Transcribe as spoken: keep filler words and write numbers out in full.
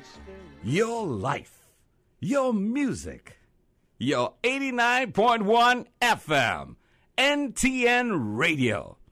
Your life, your music, your eighty-nine point one F M, N T N Radio.